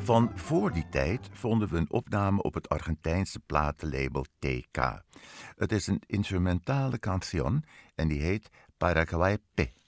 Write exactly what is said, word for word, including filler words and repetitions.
Van voor die tijd vonden we een opname op het Argentijnse platenlabel T K. Het is een instrumentale canción en die heet Paraguay P.